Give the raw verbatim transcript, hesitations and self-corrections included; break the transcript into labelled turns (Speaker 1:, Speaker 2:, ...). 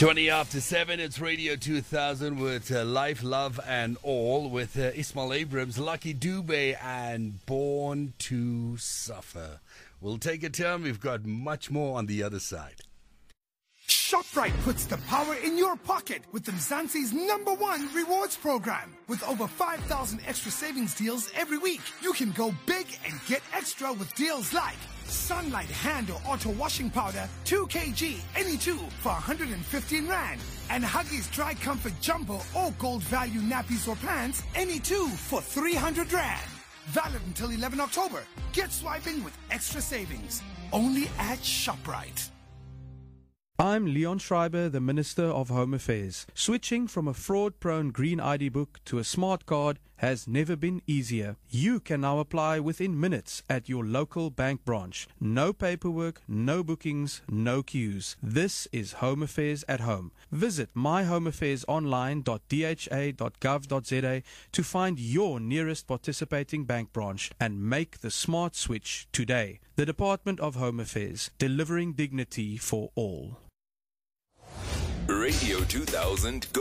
Speaker 1: twenty after seven, it's Radio two thousand with uh, Life, Love and All with uh, Ismail Abrams, Lucky Dube and Born to Suffer. We'll take a turn. We've got much more on the other side.
Speaker 2: ShopRite puts the power in your pocket with Mzansi's number one rewards program. With over five thousand extra savings deals every week, you can go big and get extra with deals like Sunlight Hand or Auto Washing Powder, two kilograms, any two for one hundred fifteen rand. And Huggies Dry Comfort Jumbo or Gold Value Nappies or Pants, any two for three hundred rand. Valid until eleventh October. Get swiping with extra savings. Only at ShopRite.
Speaker 3: I'm Leon Schreiber, the Minister of Home Affairs. Switching from a fraud-prone green I D book to a smart card has never been easier. You can now apply within minutes at your local bank branch. No paperwork, no bookings, no queues. This is Home Affairs at home. Visit my home affairs online dot d h a dot gov dot z a to find your nearest participating bank branch and make the smart switch today. The Department of Home Affairs, delivering dignity for all.
Speaker 4: Radio two thousand